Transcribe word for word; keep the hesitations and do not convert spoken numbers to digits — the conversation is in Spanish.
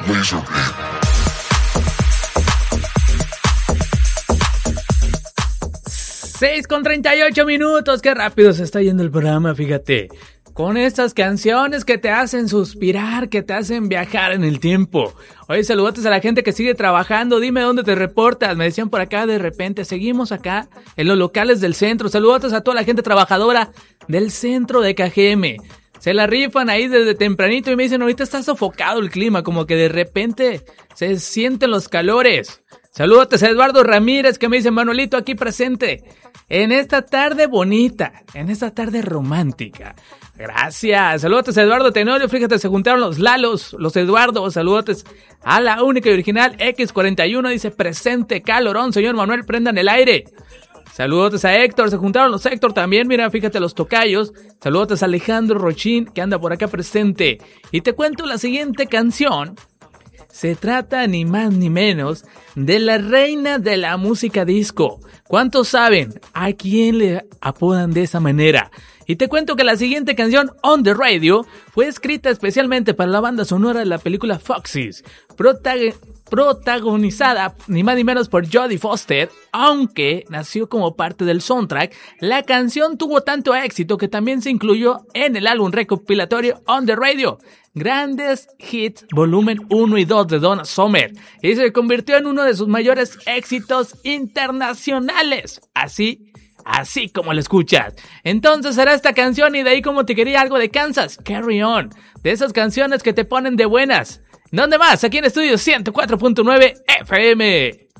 seis con treinta y ocho minutos, qué rápido se está yendo el programa, fíjate. Con estas canciones que te hacen suspirar, que te hacen viajar en el tiempo. Oye, saludos a la gente que sigue trabajando, dime dónde te reportas. Me decían por acá, de repente, seguimos acá en los locales del centro. Saludos a toda la gente trabajadora del centro de K G M. Se la rifan ahí desde tempranito y me dicen, ahorita está sofocado el clima, como que de repente se sienten los calores. Saludos a Eduardo Ramírez que me dice, Manuelito, aquí presente en esta tarde bonita, en esta tarde romántica. Gracias. Saludos a Eduardo Tenorio, fíjate, se juntaron los Lalos, los Eduardo. Saludos a la única y original X cuarenta y uno, dice, presente, calorón, señor Manuel, prendan el aire. Saludos a Héctor, se juntaron los Héctor también, mira, fíjate, los tocayos. Saludos a Alejandro Rochín, que anda por acá presente. Y te cuento la siguiente canción. Se trata ni más ni menos de la reina de la música disco. ¿Cuántos saben a quién le apodan de esa manera? Y te cuento que la siguiente canción, On the Radio, fue escrita especialmente para la banda sonora de la película Foxes, protag- protagonizada ni más ni menos por Jodie Foster. Aunque nació como parte del soundtrack, la canción tuvo tanto éxito que también se incluyó en el álbum recopilatorio On the Radio, Grandes Hits Volumen uno y dos de Donna Summer, y se convirtió en uno de sus mayores éxitos internacionales. Así Así como lo escuchas. Entonces será esta canción y de ahí como te quería algo de Kansas, Carry On. De esas canciones que te ponen de buenas. ¿Dónde más? Aquí en Estudio ciento cuatro punto nueve F M.